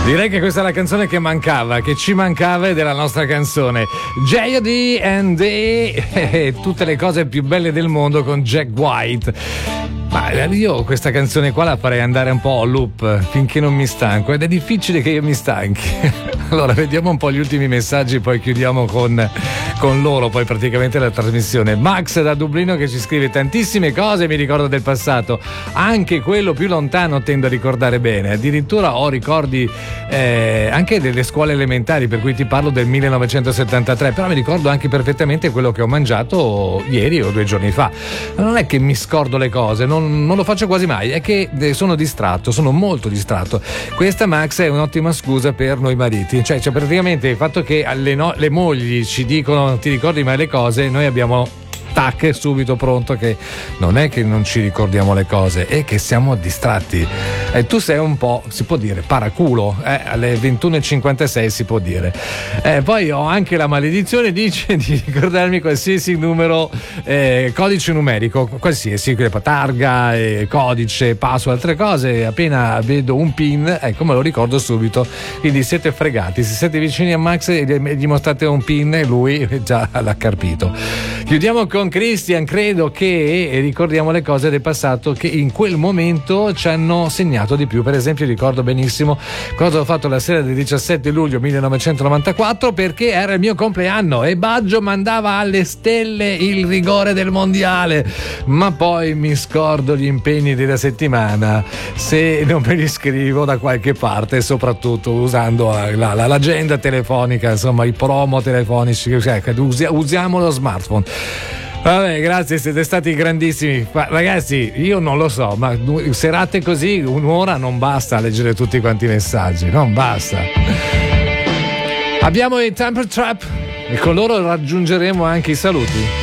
Direi che questa è la canzone che mancava, che ci mancava ed è la nostra canzone. J.O.D. and tutte le cose più belle del mondo con Jack White. Ma io questa canzone qua la farei andare un po' a loop finché non mi stanco, ed è difficile che io mi stanchi. Allora vediamo un po' gli ultimi messaggi, poi chiudiamo con loro poi praticamente la trasmissione. Max da Dublino che ci scrive: tantissime cose mi ricordo del passato, anche quello più lontano tendo a ricordare bene, addirittura ho ricordi anche delle scuole elementari, per cui ti parlo del 1973, però mi ricordo anche perfettamente quello che ho mangiato ieri o 2 giorni fa. Non è che mi scordo le cose, non lo faccio quasi mai, è che sono distratto, sono molto distratto. Questa, Max, è un'ottima scusa per noi mariti, cioè praticamente il fatto che le mogli ci dicono ti ricordi mai le cose, noi abbiamo tac subito pronto che non è che non ci ricordiamo le cose, è che siamo distratti. Tu sei un po', si può dire, paraculo, alle 21:56 si può dire. Poi ho anche la maledizione, dice, di ricordarmi qualsiasi numero, codice numerico, qualsiasi, targa, codice, password, altre cose, appena vedo un pin, ecco, me lo ricordo subito. Quindi siete fregati, se siete vicini a Max e gli mostrate un pin, lui già l'ha carpito. Chiudiamo con Christian. Credo che ricordiamo le cose del passato che in quel momento ci hanno segnato di più. Per esempio ricordo benissimo cosa ho fatto la sera del 17 luglio 1994, perché era il mio compleanno e Baggio mandava alle stelle il rigore del mondiale, ma poi mi scordo gli impegni della settimana se non me li scrivo da qualche parte, soprattutto usando l'agenda telefonica, insomma i promo telefonici, usiamo lo smartphone. Vabbè, grazie, siete stati grandissimi. Ma, ragazzi, io non lo so, ma serate così, un'ora non basta a leggere tutti quanti i messaggi, non basta. Abbiamo i Temper Trap e con loro raggiungeremo anche i saluti.